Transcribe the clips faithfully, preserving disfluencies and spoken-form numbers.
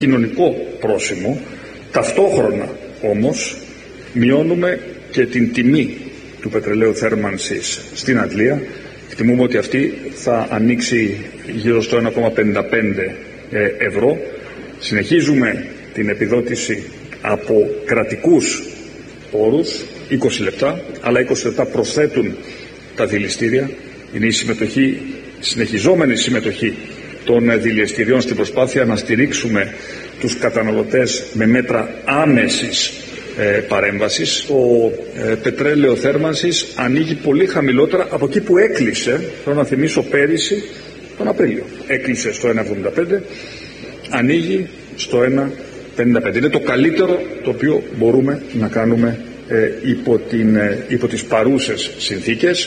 κοινωνικό πρόσημο. Ταυτόχρονα όμως μειώνουμε και την τιμή του πετρελαίου θέρμανσης στην Αγγλία. Εκτιμούμε ότι αυτή θα ανοίξει γύρω στο ένα κόμμα πενήντα πέντε ευρώ. Συνεχίζουμε την επιδότηση από κρατικούς πόρους, είκοσι λεπτά, αλλά είκοσι λεπτά προσθέτουν τα δηληστήρια. Είναι η συμμετοχή, συνεχιζόμενη συμμετοχή των δηληστηριών στην προσπάθεια να στηρίξουμε τους καταναλωτές με μέτρα άμεσης ε, παρέμβασης. Το ε, πετρέλαιο θέρμανσης ανοίγει πολύ χαμηλότερα από εκεί που έκλεισε, θέλω να θυμίσω, πέρυσι τον Απρίλιο. Έκλεισε στο ένα εβδομήντα πέντε, ανοίγει στο ένα πενήντα πέντε. Είναι το καλύτερο το οποίο μπορούμε να κάνουμε ε, υπό, την, ε, υπό τις παρούσες συνθήκες.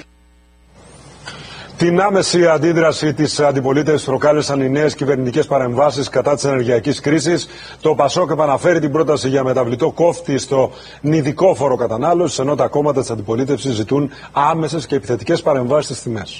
Την άμεση αντίδραση της αντιπολίτευσης προκάλεσαν οι νέες κυβερνητικές παρεμβάσεις κατά της ενεργειακής κρίσης. Το ΠΑΣΟΚ επαναφέρει την πρόταση για μεταβλητό κόφτη στο νηδικό φόρο κατανάλωσης, ενώ τα κόμματα της αντιπολίτευσης ζητούν άμεσες και επιθετικές παρεμβάσεις στις τιμές.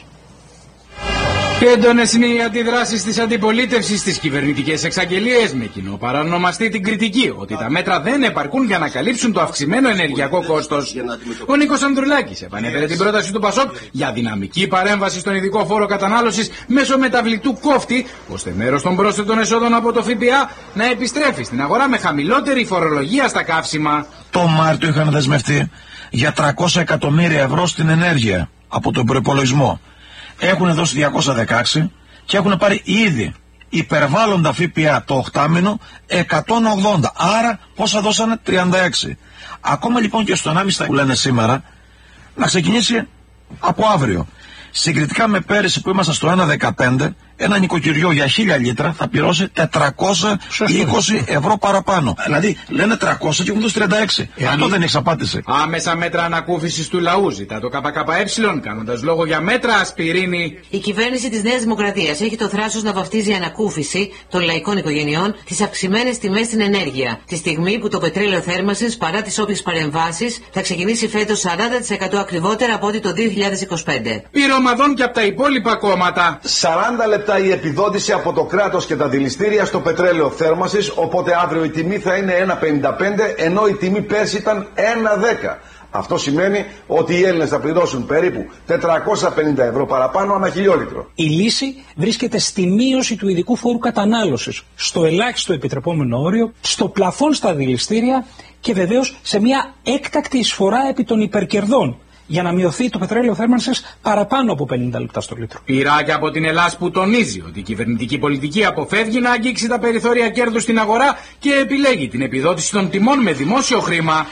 Έντονες είναι οι αντιδράσεις της αντιπολίτευσης στις κυβερνητικές εξαγγελίες, με κοινό παρανομαστή την κριτική ότι τα μέτρα δεν επαρκούν για να καλύψουν το αυξημένο ενεργειακό κόστος. Ο Νίκος Ανδρουλάκης επανέφερε την πρόταση του ΠΑΣΟΚ για δυναμική παρέμβαση στον ειδικό φόρο κατανάλωσης μέσω μεταβλητού κόφτη, ώστε μέρος των πρόσθετων εσόδων από το ΦΠΑ να επιστρέφει στην αγορά με χαμηλότερη φορολογία στα καύσιμα. Το Μάρτιο είχαν δεσμευτεί για τριακόσια εκατομμύρια ευρώ στην ενέργεια από τον προϋπολογισμό. Έχουν δώσει διακόσια δεκαέξι και έχουν πάρει ήδη υπερβάλλοντα ΦΠΑ το οχτάμηνο εκατόν ογδόντα. Άρα πόσα δώσανε? τριάντα έξι. Ακόμα λοιπόν και στο ενάμιση που λένε σήμερα να ξεκινήσει από αύριο. Συγκριτικά με πέρυσι που ήμασταν στο ένα δεκαπέντε, ένα νοικοκυριό για χίλια λίτρα θα πληρώσει τετρακόσια είκοσι ευρώ παραπάνω. Δηλαδή λένε τριακόσια και έχουν δώσει τριάντα έξι. Ε, Αυτό δεν έχει απάντηση. Άμεσα μέτρα ανακούφισης του λαού ζητά το ΚΚΕ, κάνοντας λόγο για μέτρα ασπιρίνη. Η κυβέρνηση της Νέας Δημοκρατίας έχει το θράσος να βαφτίζει ανακούφιση των λαϊκών οικογενειών τις αυξημένες τιμές στην ενέργεια. Τη στιγμή που το πετρέλαιο θέρμανσης, παρά τις όποιες παρεμβάσεις, θα ξεκινήσει φέτος σαράντα τοις εκατό ακριβότερα από ό,τι το δύο χιλιάδες είκοσι πέντε. Πυρομαδών και από τα υπόλοιπα κόμματα. σαράντα λεπτά η επιδότηση από το κράτος και τα δηληστήρια στο πετρέλαιο θέρμανσης, οπότε αύριο η τιμή θα είναι ένα πενήντα πέντε, ενώ η τιμή πέρσι ήταν ένα δέκα. Αυτό σημαίνει ότι οι Έλληνες θα πληρώσουν περίπου τετρακόσια πενήντα ευρώ παραπάνω ανά χιλιόλιτρο. Η λύση βρίσκεται στη μείωση του ειδικού φόρου κατανάλωσης, στο ελάχιστο επιτρεπόμενο όριο, στο πλαφόν στα δηληστήρια και βεβαίως σε μια έκτακτη εισφορά επί των υπερκερδών, για να μειωθεί το πετρέλαιο θέρμανσης παραπάνω από πενήντα λεπτά στο λίτρο. Πειράκια από την Ελλάς που τονίζει ότι η κυβερνητική πολιτική αποφεύγει να αγγίξει τα περιθώρια κέρδους στην αγορά και επιλέγει την επιδότηση των τιμών με δημόσιο χρήμα.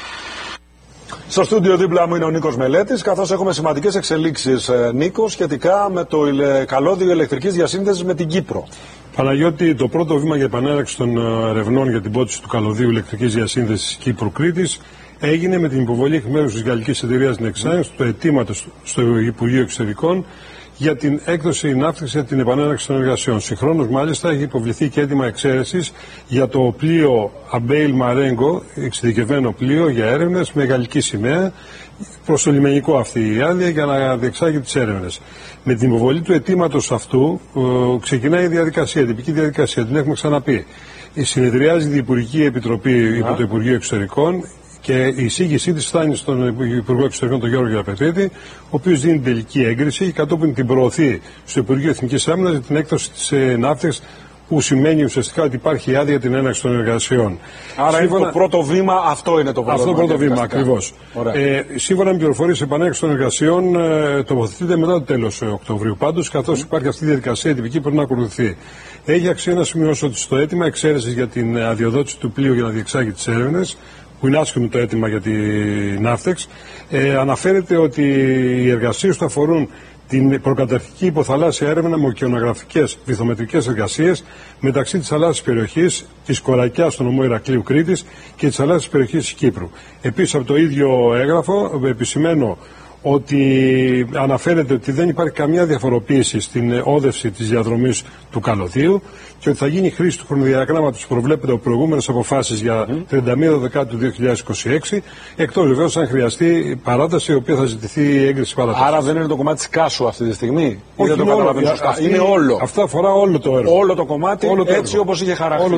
Στο στούντιο δίπλα μου είναι ο Νίκος Μελέτης, καθώς έχουμε σημαντικές εξελίξεις, Νίκο, σχετικά με το καλώδιο ηλεκτρικής διασύνδεσης με την Κύπρο. Παναγιώτη, το πρώτο βήμα για επανέναρξη των ερευνών για την πώληση του καλωδίου ηλεκτρικής διασύνδεσης Κύπρου-Κρήτης έγινε με την υποβολή εκ μέρους της γαλλικής εταιρείας Nexans του αιτήματος στο Υπουργείο Εξωτερικών για την έκδοση ναύτηξη για την επανέναρξη των εργασιών. Συγχρόνως, μάλιστα, έχει υποβληθεί και αίτημα εξαίρεσης για το πλοίο Abeil Marengo, εξειδικευμένο πλοίο για έρευνες με γαλλική σημαία, προς το λιμενικό αυτή η άδεια για να διεξάγει τις έρευνες. Με την υποβολή του αιτήματος αυτού ε, ξεκινάει η διαδικασία, η τυπική διαδικασία, την έχουμε ξαναπεί. Συνεδριάζει η Διυπουργική Επιτροπή υπό το Υπουργείο Εξωτερικών και η εισήγησή της φτάνει στον Υπουργό Εξωτερικών, τον Γιώργο Γεραπετρίτη, ο οποίος δίνει τελική έγκριση και κατόπιν την προωθεί στο Υπουργείο Εθνικής Άμυνας για την έκδοση της ε, ναύτης, που σημαίνει ουσιαστικά ότι υπάρχει άδεια για την έναρξη των εργασιών. Άρα σύμφωνα... το πρώτο βήμα, αυτό είναι το πρώτο αυτό βήμα. Αυτό το πρώτο βήμα, ακριβώς. Ε, σύμφωνα με πληροφορίες, η επανέναρξη των εργασιών ε, τοποθετείται μετά το τέλος Οκτωβρίου. Πάντως, καθώς mm. υπάρχει αυτή η διαδικασία τυπική, πρέπει να ακολουθεί. Έχει αξία να σημειώσω ότι στο αίτημα εξαίρεσης για την αδειοδότηση του πλοίου για να διεξάγει τις έρευνες, που είναι άσχημο το αίτημα για την ναύτεξ, ε, αναφέρεται ότι οι εργασίες του αφορούν την προκαταρκτική υποθαλάσσια έρευνα με οκεανογραφικές βυθομετρικές εργασίες μεταξύ της θαλάσσιας περιοχής της Κορακιάς στο νομό Ηρακλείου Κρήτης και της θαλάσσιας περιοχής της Κύπρου. Επίσης, από το ίδιο έγγραφο επισημαίνω ότι αναφέρεται ότι δεν υπάρχει καμιά διαφοροποίηση στην όδευση της διαδρομής του καλωδίου και ότι θα γίνει χρήση του χρονοδιαγράμματος που προβλέπεται από προηγούμενες αποφάσεις για τριάντα μία Δεκάτου του δύο χιλιάδες είκοσι έξι, εκτός βεβαίως αν χρειαστεί παράταση, η οποία θα ζητηθεί η έγκριση παράταση. Άρα δεν είναι το κομμάτι της Κάσου αυτή τη στιγμή? Όχι, δεν το καταλαβαίνω σωστά. Είναι όλο. Αυτό αφορά όλο το έργο. Όλο το κομμάτι, όλο το έτσι όπως είχε χαρακτηριστεί.